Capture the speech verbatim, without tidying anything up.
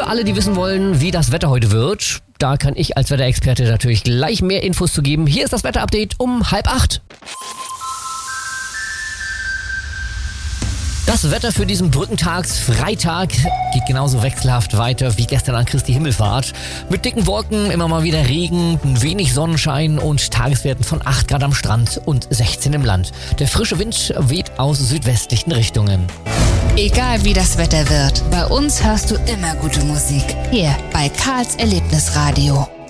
Für alle, die wissen wollen, wie das Wetter heute wird, da kann ich als Wetterexperte natürlich gleich mehr Infos zu geben. Hier ist das Wetterupdate um halb acht. Das Wetter für diesen Brückentagsfreitag geht genauso wechselhaft weiter wie gestern an Christi Himmelfahrt. Mit dicken Wolken, immer mal wieder Regen, wenig Sonnenschein und Tageswerten von acht Grad am Strand und sechzehn im Land. Der frische Wind weht aus südwestlichen Richtungen. Egal wie das Wetter wird, bei uns hörst du immer gute Musik. Hier bei Karls Erlebnisradio.